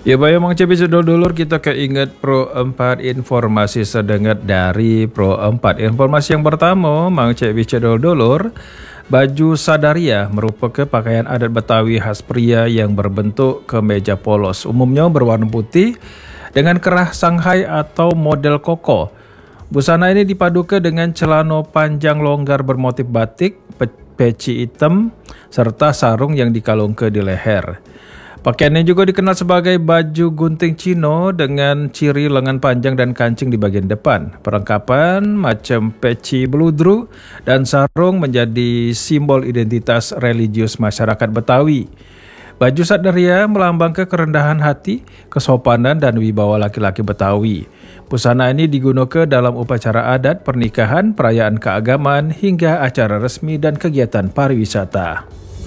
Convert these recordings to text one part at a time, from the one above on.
Ya baik Mang Cepi sedulur kita keinget Pro 4 informasi sedengat dari Pro 4. Informasi yang pertama Mang Cepi sedulur, baju sadaria merupakan pakaian adat Betawi khas pria yang berbentuk kemeja polos, umumnya berwarna putih dengan kerah Shanghai atau model koko. Busana ini dipadukan dengan celana panjang longgar bermotif batik, peci hitam, serta sarung yang dikalungkan di leher. Pakaian ini juga dikenal sebagai baju gunting Cino dengan ciri lengan panjang dan kancing di bagian depan. Perlengkapan macam peci beludru dan sarung menjadi simbol identitas religius masyarakat Betawi. Baju sadaria melambangkan kerendahan hati, kesopanan dan wibawa laki-laki Betawi. Busana ini digunakan dalam upacara adat, pernikahan, perayaan keagamaan, hingga acara resmi dan kegiatan pariwisata.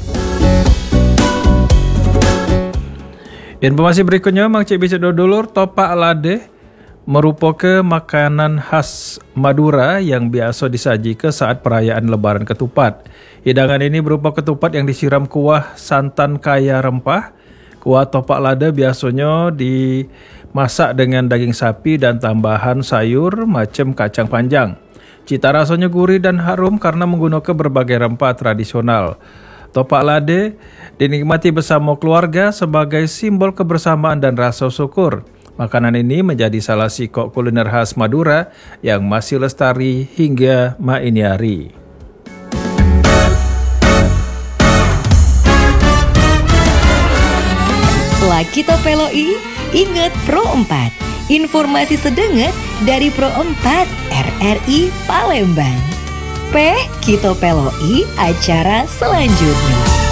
Informasi berikutnya, Mang Cik bisa dulur, topak lade merupakan makanan khas Madura yang biasa disajikan saat perayaan Lebaran Ketupat. Hidangan ini berupa ketupat yang disiram kuah santan kaya rempah. Kuah topak lade biasanya dimasak dengan daging sapi dan tambahan sayur macam kacang panjang. Cita rasanya gurih dan harum karena menggunakan berbagai rempah tradisional. Topak lade dinikmati bersama keluarga sebagai simbol kebersamaan dan rasa syukur. Makanan ini menjadi salah sikok kuliner khas Madura yang masih lestari hingga ini hari. Kita peloi, ingat Pro 4. Informasi sedenget dari Pro 4 RRI Palembang. Kita peloi acara selanjutnya.